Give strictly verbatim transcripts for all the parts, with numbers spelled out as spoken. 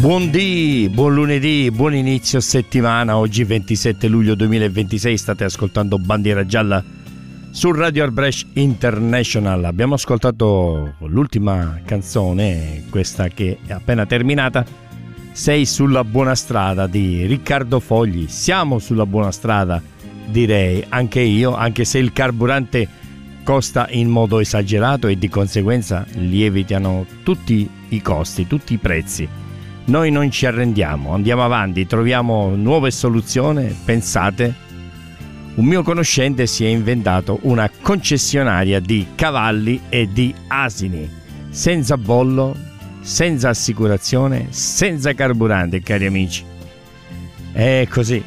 Buondì, buon lunedì, buon inizio settimana. Oggi ventisette luglio duemilaventisei, state ascoltando Bandiera Gialla su Radio Art Brescia International. Abbiamo ascoltato l'ultima canzone, questa che è appena terminata, Sei sulla buona strada di Riccardo Fogli. Siamo sulla buona strada, direi anche io, anche se il carburante costa in modo esagerato e di conseguenza lievitano tutti i costi, tutti i prezzi. Noi non ci arrendiamo, andiamo avanti, troviamo nuove soluzioni. Pensate, un mio conoscente si è inventato una concessionaria di cavalli e di asini, senza bollo, senza assicurazione, senza carburante, cari amici. È così.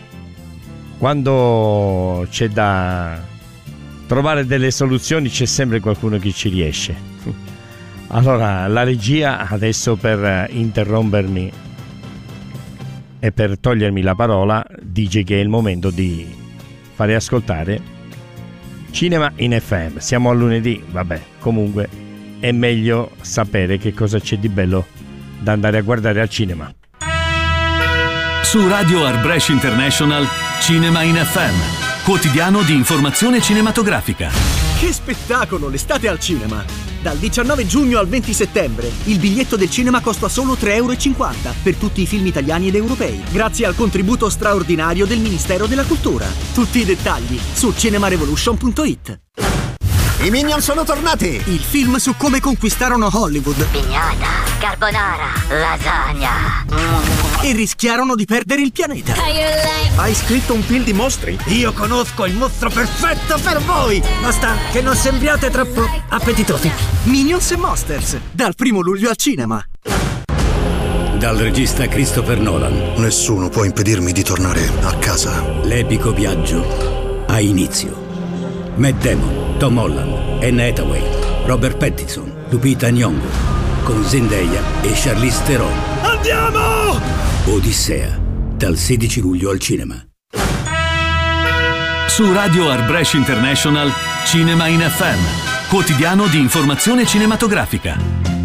Quando c'è da trovare delle soluzioni c'è sempre qualcuno che ci riesce. Allora, la regia adesso, per interrompermi e per togliermi la parola, dice che è il momento di fare ascoltare Cinema in F M. Siamo a lunedì, vabbè, comunque è meglio sapere che cosa c'è di bello da andare a guardare al cinema. Su Radio Art Brescia International, Cinema in F M, quotidiano di informazione cinematografica. Che spettacolo, l'estate al cinema! Dal diciannove giugno al venti settembre il biglietto del cinema costa solo tre euro e cinquanta per tutti i film italiani ed europei, grazie al contributo straordinario del Ministero della Cultura. Tutti i dettagli su cinemarevolution punto it. I Minion sono tornati! Il film su come conquistarono Hollywood. Pignata, carbonara, lasagna. E rischiarono di perdere il pianeta. Hai scritto un film di mostri? Io conosco il mostro perfetto per voi! Basta che non sembriate troppo appetitosi. Minions e Monsters, dal primo luglio al cinema. Dal regista Christopher Nolan. Nessuno può impedirmi di tornare a casa. L'epico viaggio ha inizio. Matt Damon, Tom Holland, Anne Hathaway, Robert Pattinson, Lupita Nyong'o, con Zendaya e Charlize Theron. Andiamo! Odissea, dal sedici luglio al cinema. Su Radio Art Brescia International, Cinema in F M, quotidiano di informazione cinematografica.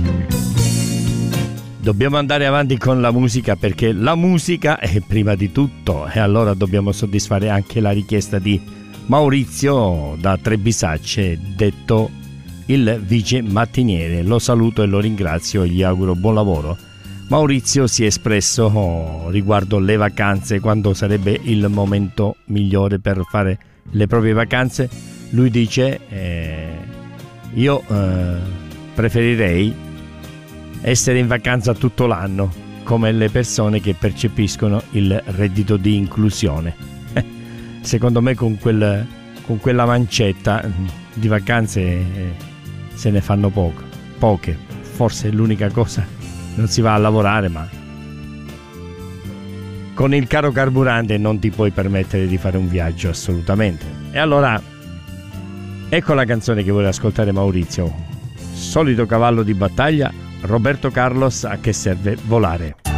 Dobbiamo andare avanti con la musica, perché la musica è prima di tutto, e allora dobbiamo soddisfare anche la richiesta di Maurizio da Trebisacce, detto il vice mattiniere. Lo saluto e lo ringrazio e gli auguro buon lavoro. Maurizio si è espresso riguardo le vacanze, quando sarebbe il momento migliore per fare le proprie vacanze. Lui dice eh, io eh, preferirei essere in vacanza tutto l'anno, come le persone che percepiscono il reddito di inclusione. Secondo me con, quel, con quella mancetta di vacanze eh, se ne fanno poco, poche. Forse è l'unica cosa, non si va a lavorare, ma con il caro carburante non ti puoi permettere di fare un viaggio, assolutamente. E allora ecco la canzone che vuole ascoltare Maurizio. Solito cavallo di battaglia, Roberto Carlos, A che serve volare.